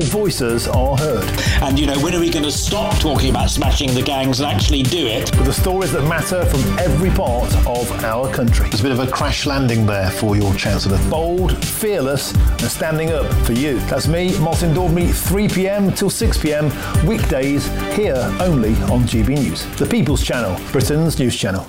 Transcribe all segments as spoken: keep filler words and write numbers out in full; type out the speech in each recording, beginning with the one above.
voices are heard. And, you know, when are we going to stop talking about smashing the gangs and actually do it? With the stories that matter from every part of our country. There's a bit of a crash landing there for your Chancellor. Bold, fearless and standing up for you. That's me, Martin Daubney, three p.m. till six p.m. weekdays here only on G B News. The People's Channel, Britain's news channel.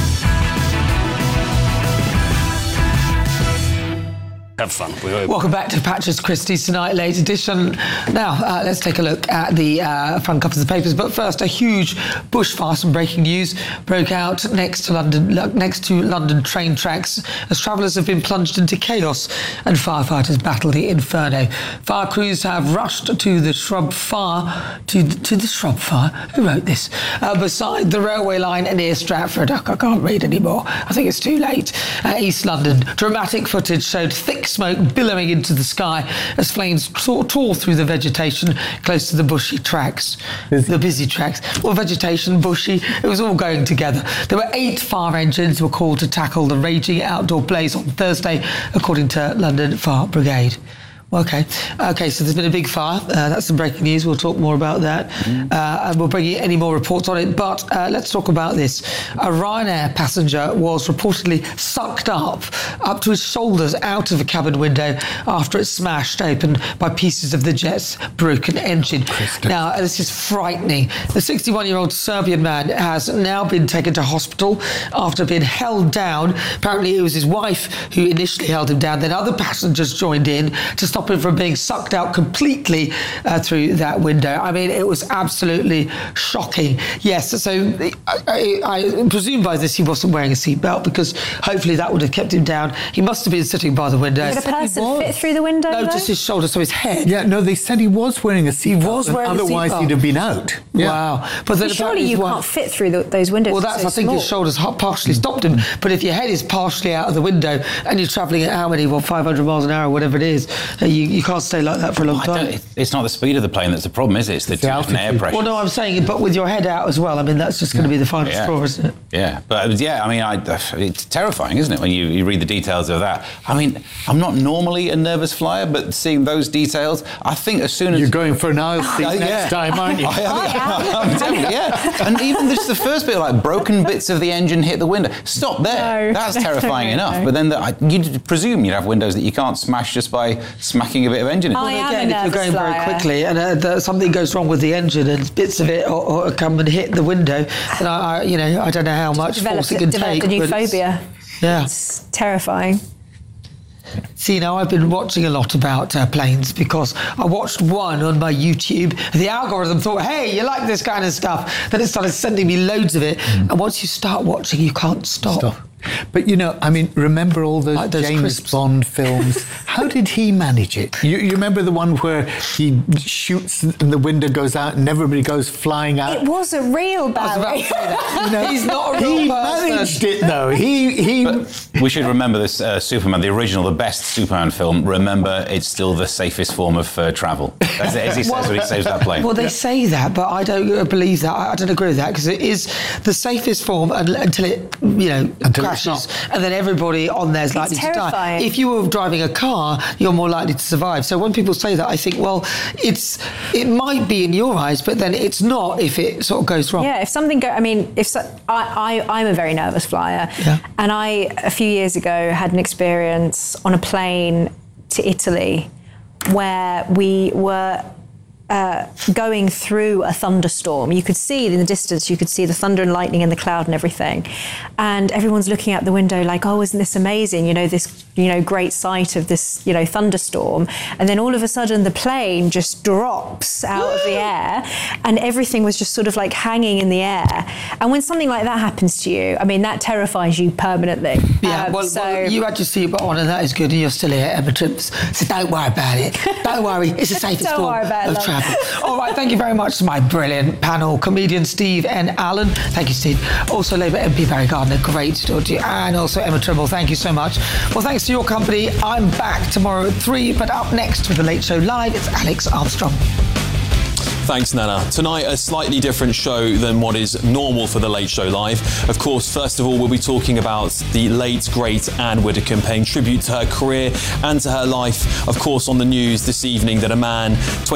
Have fun. Welcome back to Patches Christie's Tonight Late Edition. Now, uh, let's take a look at the uh, front covers of the papers. But first, a huge bushfire, some breaking news, broke out next to London, next to London train tracks as travellers have been plunged into chaos and firefighters battle the inferno. Fire crews have rushed to the shrub fire, to, to the shrub fire. Who wrote this? Uh, beside the railway line near Stratford. I can't read anymore. I think it's too late. Uh, East London. Dramatic footage showed thick smoke billowing into the sky as flames tore, tore through the vegetation close to the bushy tracks. Busy. The busy tracks. Well, vegetation, bushy, it was all going together. There were eight fire engines were called to tackle the raging outdoor blaze on Thursday, according to London Fire Brigade. OK. OK, so there's been a big fire. Uh, that's some breaking news. We'll talk more about that. Mm. Uh, and we'll bring you any more reports on it. But uh, let's talk about this. A Ryanair passenger was reportedly sucked up, up to his shoulders out of a cabin window after it smashed open by pieces of the jet's broken engine. Christ. Now, this is frightening. The sixty-one-year-old Serbian man has now been taken to hospital after being held down. Apparently, it was his wife who initially held him down. Then other passengers joined in to stop him from being sucked out completely uh, through that window. I mean, it was absolutely shocking. Yes, so I, I, I presume by this he wasn't wearing a seatbelt because hopefully that would have kept him down. He must have been sitting by the window. Did a person fit through the window? No, though? just his shoulder, so his head. Yeah, no, they said he was wearing a seatbelt. He was wearing a seatbelt. Otherwise, he'd have been out. Yeah. Wow. But then surely you one, can't fit through the, those windows. Well, that's, so I think small. his shoulders partially stopped him. But if your head is partially out of the window and you're travelling at how many, well, five hundred miles an hour, whatever it is, you, you can't stay like that for a long time. It's not the speed of the plane that's the problem, is it? It's the, the different air pressure. Well, no, I'm saying, but with your head out as well, I mean, that's just going to be the final yeah. straw, isn't it? Yeah, but yeah, I mean, I, it's terrifying, isn't it, when you, you read the details of that? I mean, I'm not normally a nervous flyer, but seeing those details, I think as soon as... You're going for an aisle seat uh, next yeah. time, aren't you? I, I, I'm definitely, yeah. And even just the first bit, like broken bits of the engine hit the window. Stop there. No. That's terrifying no, enough. no. But then the, I, you'd presume you'd have windows that you can't smash just by smacking a bit of engine in. I Well, am again, a if you're going flyer. very quickly and uh, the, something goes wrong with the engine and bits of it or, or come and hit the window, then I, I, you know, I don't know how much Developed, force it can developed take. a new but it's- phobia. Yeah. It's terrifying. See, now I've been watching a lot about uh, planes because I watched one on my YouTube. The algorithm thought, hey, you like this kind of stuff. Then it started sending me loads of it. Mm. And once you start watching, you can't stop. Stop. But, you know, I mean, remember all those, Like those James crisps. Bond films? How did he manage it? You, you remember the one where he shoots and the window goes out and everybody goes flying out? It was a real I was about ballet. to say that. You know, he's not a real He person. managed it, though. He... he But we should remember this uh, Superman, the original, the best Superman film. Remember, it's still the safest form of uh, travel. That's it, as he says when he saves that plane. Well, they yeah. say that, but I don't believe that. I don't agree with that because it is the safest form until it, you know, Until crashes, and then everybody on there is likely terrifying. to die. If you were driving a car, you're more likely to survive. So when people say that, I think, well, it's it might be in your eyes, but then it's not if it sort of goes wrong. Yeah, if something go, I mean, if so, I, I, I'm a very nervous flyer, yeah. and I a few years ago had an experience on a plane to Italy where we were uh, going through a thunderstorm. You could see in the distance, you could see the thunder and lightning in the cloud and everything. And everyone's looking out the window like, oh, isn't this amazing? You know, this, you know, great sight of this, you know, thunderstorm. And then all of a sudden the plane just drops out of the air and everything was just sort of like hanging in the air. And when something like that happens to you, I mean, that terrifies you permanently. Yeah, um, well, so well, you had your seatbelt on and that is good and you're still here, Emma Trips. So don't worry about it. Don't worry, it's the safest Don't form worry about of it, travel. All right, thank you very much to my brilliant panel. Comedian Steve N. Allen. Thank you, Steve. Also, Labour M P Barry Gardiner. Great to talk to you. And also Emma Trimble. Thank you so much. Well, thanks to your company. I'm back tomorrow at three, but up next with The Late Show Live, it's Alex Armstrong. Thanks, Nana. Tonight, a slightly different show than what is normal for The Late Show Live. Of course, first of all, we'll be talking about the late, great Anne Widdecombe, paying tribute to her career and to her life. Of course, on the news this evening that a man